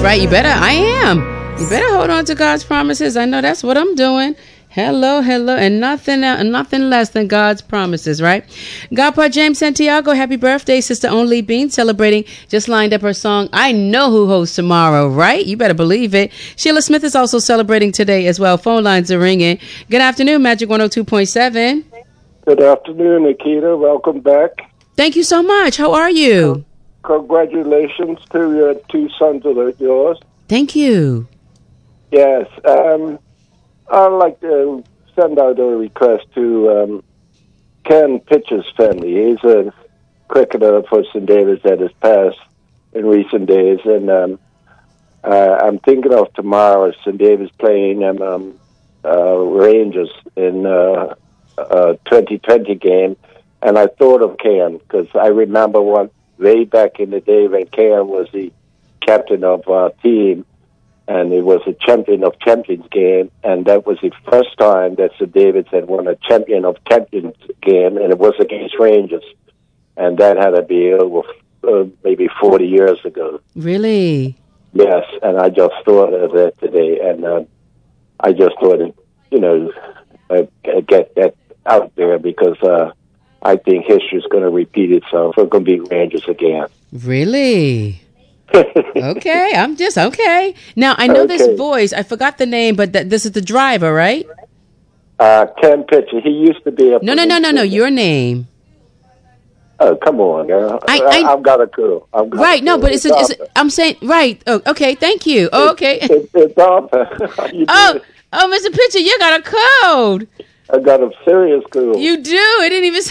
right. You better. I am. You better hold on to God's promises. I know that's what I'm doing. Hello, and nothing less than God's promises, right? Godpa James Santiago, happy birthday. Sister Only Bean celebrating, just lined up her song, I Know Who Hosts Tomorrow, right? You better believe it. Sheila Smith is also celebrating today as well. Phone lines are ringing. Good afternoon, Magic 102.7. Good afternoon, Nikita. Welcome back. Thank you so much. How are you? Congratulations to your two sons of yours. Thank you. Yes. I'd like to send out a request to Ken Pitcher's family. He's a cricketer for St. David's that has passed in recent days. And I'm thinking of tomorrow, St. David's playing Rangers in a 2020 game. And I thought of Ken because I remember way back in the day when Ken was the captain of our team. And it was a Champion of Champions game, and that was the first time that St. David's had won a Champion of Champions game, and it was against Rangers. And that had to be over maybe 40 years ago. Really? Yes, and I just thought of that today, and I just thought, get that out there because I think history's going to repeat itself. We're going to beat Rangers again. Really? Okay, I'm just okay. Now, I know this voice. I forgot the name, but this is the driver, right? Ken Pitcher. He used to be a... No. Your name. Oh, come on, girl. I've got a clue. Right, no, but it's I'm saying... Right. Oh, okay, thank you. Oh, okay. It's Arthur. Mr. Pitcher, you got a code. I got a serious clue. You do? It didn't even...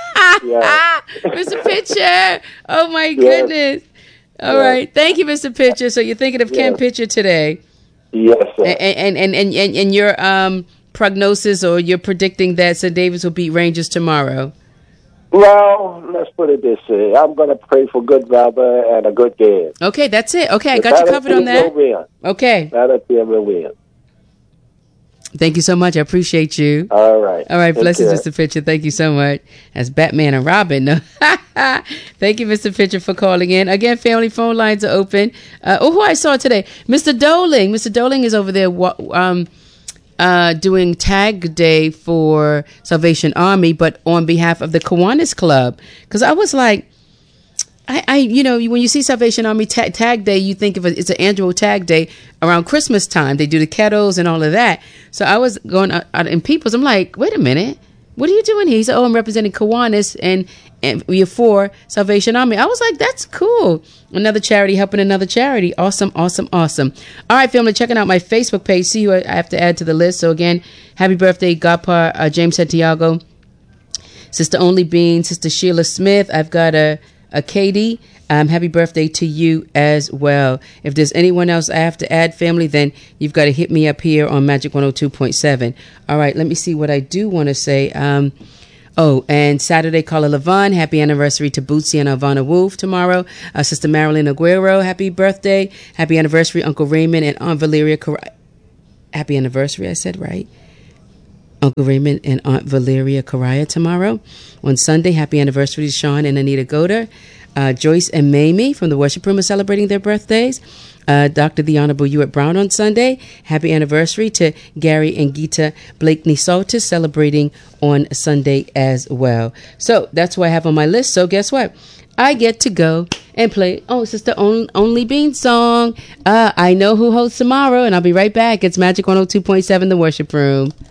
Mr. Pitcher. Oh, my goodness. All right. Thank you, Mr. Pitcher. So you're thinking of Ken Pitcher today. Yes, sir. And your prognosis, or you're predicting that St. David's will beat Rangers tomorrow? Well, let's put it this way. I'm going to pray for good weather and a good game. Okay, that's it. Okay, I got you covered on that. Okay. That'll team will win. Thank you so much. I appreciate you. All right. Blessings, Mr. Pitcher. Thank you so much. That's Batman and Robin. Thank you, Mr. Pitcher, for calling in. Again, family phone lines are open. Who I saw today? Mr. Doling. Mr. Doling is over there doing tag day for Salvation Army, but on behalf of the Kiwanis Club. Because I was like, when you see Salvation Army tag day, you think of it's an annual tag day around Christmas time. They do the kettles and all of that. So I was going out in Peoples. I'm like, wait a minute. What are you doing here? He said, I'm representing Kiwanis and we're for Salvation Army. I was like, that's cool. Another charity helping another charity. Awesome. All right, family, checking out my Facebook page. See who I have to add to the list. So again, happy birthday, Godpa James Santiago, Sister Only Bean, Sister Sheila Smith. I've got a Katie, happy birthday to you as well. If there's anyone else I have to add, family, then you've got to hit me up here on Magic 102.7. All right, let me see what I do want to say. And Saturday, Carla Levon, happy anniversary to Bootsy and Alvana Wolf tomorrow. Sister Marilyn Aguero, happy birthday. Happy anniversary, Uncle Raymond and Aunt Valeria. Happy anniversary, I said right. Uncle Raymond and Aunt Valeria Correa tomorrow. On Sunday, happy anniversary to Sean and Anita Goder. Joyce and Mamie from the worship room are celebrating their birthdays. Dr. The Honorable Hewitt Brown on Sunday. Happy anniversary to Gary and Gita Blakeney Saltis, celebrating on Sunday as well. So that's what I have on my list. So guess what? I get to go and play Sister Only Bean song. I Know Who Hosts Tomorrow, and I'll be right back. It's Magic 102.7, the worship room.